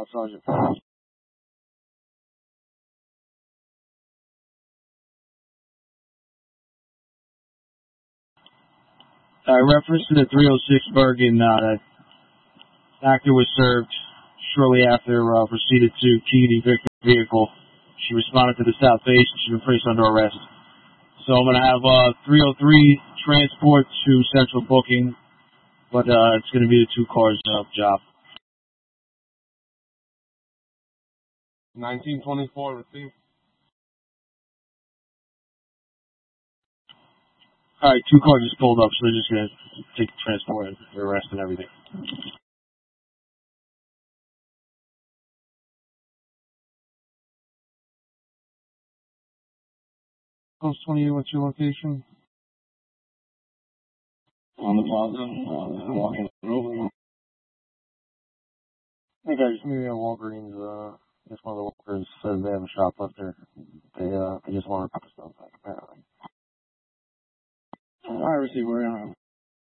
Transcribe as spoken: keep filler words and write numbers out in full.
Sergeant. Uh, reference to the three oh six Bergen, uh, actor was served shortly after, uh, proceeded to key the victim's vehicle. She responded to the South Base and she's been placed under arrest. So I'm going to have, uh, three oh three transport to central booking, but, uh, it's going to be the two cars, uh, job. nineteen twenty-four received. Alright, two cars just pulled up, so they're just going to take the transport and the arrest and everything. Post twenty-eight, what's your location? On the plaza, uh, walking over. Hey guys, maybe at Walgreens, uh, I guess one of the workers says they have a shoplifter. They, uh, they just want to put stuff back, apparently. I received word on